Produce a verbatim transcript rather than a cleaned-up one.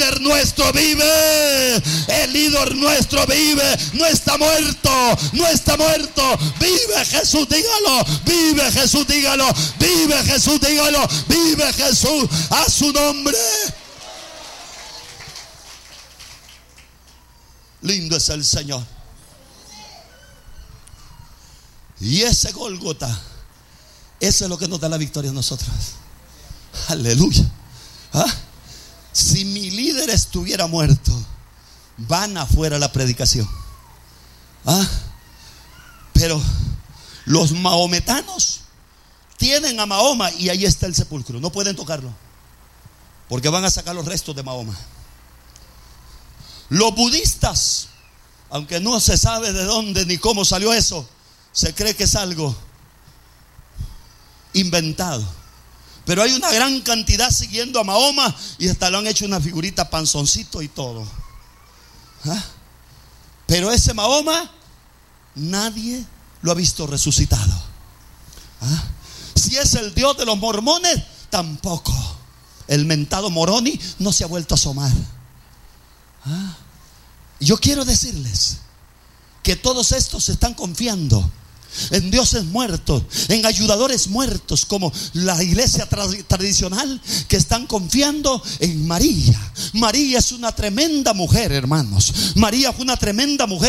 líder nuestro vive. El líder nuestro vive. No está muerto. No está muerto. Vive Jesús, dígalo. Vive Jesús, dígalo. Vive Jesús, dígalo. Vive Jesús. A su nombre. Lindo es el Señor. Y ese Gólgota, eso es lo que nos da la victoria a nosotros. Aleluya. ¿Ah? Si mi líder estuviera muerto, van afuera la predicación. ¿Ah? Pero los mahometanos tienen a Mahoma y ahí está el sepulcro. No pueden tocarlo porque van a sacar los restos de Mahoma. Los budistas, aunque no se sabe de dónde ni cómo salió eso, se cree que es algo inventado. Pero hay una gran cantidad siguiendo a Mahoma y hasta lo han hecho una figurita panzoncito y todo. ¿Ah? Pero ese Mahoma nadie lo ha visto resucitado. ¿Ah? Si es el Dios de los mormones, tampoco. El mentado Moroni no se ha vuelto a asomar. ¿Ah? Yo quiero decirles que todos estos están confiando en dioses muertos, en ayudadores muertos, como la iglesia tra- tradicional, que están confiando en María. María es una tremenda mujer, hermanos. María fue una tremenda mujer.